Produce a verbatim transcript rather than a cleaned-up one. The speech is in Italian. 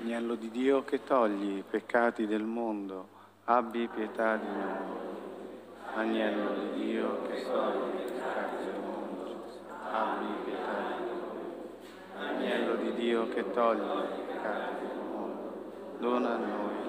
Agnello di Dio che togli i peccati del mondo, abbi pietà di noi. Agnello di Dio che togli i peccati del mondo, abbi pietà di noi. Agnello di Dio che togli i peccati del mondo, dona a noi